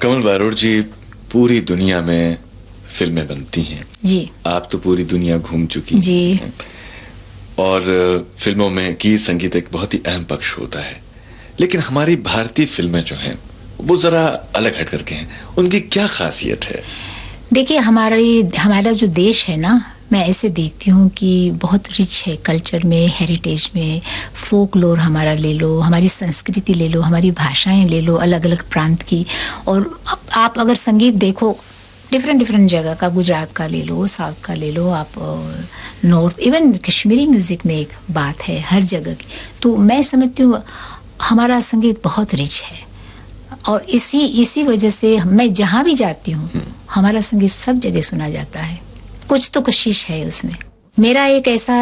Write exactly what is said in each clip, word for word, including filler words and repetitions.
कमल बारोड़ जी, पूरी दुनिया में फिल्में बनती हैं जी। आप तो पूरी दुनिया घूम चुकी जी हैं और फिल्मों में गीत संगीत एक बहुत ही अहम पक्ष होता है, लेकिन हमारी भारतीय फिल्में जो हैं वो जरा अलग हट करके हैं। उनकी क्या खासियत है? देखिए, हमारी हमारा जो देश है ना, मैं ऐसे देखती हूँ कि बहुत रिच है कल्चर में, हेरिटेज में। फोकलोर हमारा ले लो, हमारी संस्कृति ले लो, हमारी भाषाएं ले लो अलग अलग प्रांत की। और आप अगर संगीत देखो डिफरेंट डिफरेंट जगह का, गुजरात का ले लो, साउथ का ले लो, आप नॉर्थ, इवन कश्मीरी म्यूज़िक में एक बात है हर जगह की। तो मैं समझती हूँ हमारा संगीत बहुत रिच है और इसी इसी वजह से मैं जहाँ भी जाती हूँ हमारा संगीत सब जगह सुना जाता है। कुछ तो कशिश है उसमें। मेरा एक ऐसा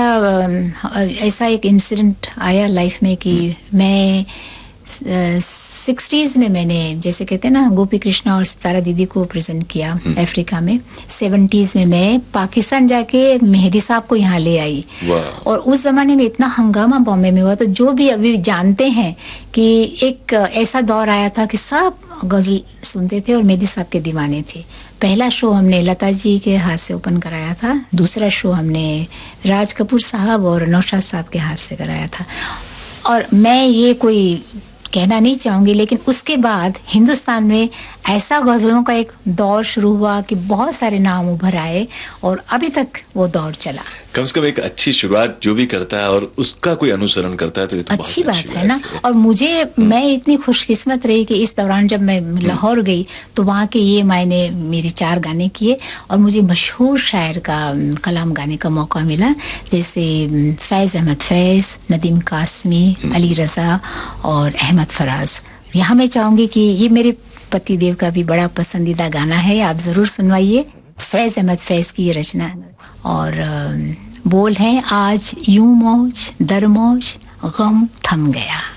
ऐसा एक इंसिडेंट आया लाइफ में कि मैं सिक्सटीज़ में मैंने, जैसे कहते हैं ना, गोपी कृष्णा और सितारा दीदी को प्रेजेंट किया अफ्रीका में। सेवेंटीज़ में मैं पाकिस्तान जाके मेहदी साहब को यहाँ ले आई और उस जमाने में इतना हंगामा बॉम्बे में हुआ। तो जो भी अभी जानते हैं कि एक ऐसा दौर आया था कि सब गजल सुनते थे और मेहदी साहब के दीवाने थे। पहला शो हमने लता जी के हाथ से ओपन कराया था, दूसरा शो हमने राज कपूर साहब और नौशाद साहब के हाथ से कराया था। और मैं ये कोई कहना नहीं चाहूँगी, लेकिन उसके बाद हिंदुस्तान में ऐसा गज़लों का एक दौर शुरू हुआ कि बहुत सारे नाम उभर आए और अभी तक वो दौर चला। कम से कम एक अच्छी शुरुआत जो भी करता है और उसका कोई अनुसरण करता है तो ये तो अच्छी बहुत बात अच्छी है ना। और मुझे, मैं इतनी खुशकिस्मत रही कि इस दौरान जब मैं लाहौर गई तो वहाँ के ये मैंने मेरे चार गाने किए और मुझे मशहूर शायर का कलाम गाने का मौका मिला, जैसे फैज़ अहमद फैज़, नदीम कासमी, अली रज़ा और अहमद फराज। यहाँ मैं चाहूँगी कि ये मेरे पतिदेव का भी बड़ा पसंदीदा गाना है, आप ज़रूर सुनवाइए। फैज़ अहमद फैज़ की ये रचना और बोल हैं, आज यूं मौज दर मौज गम थम गया।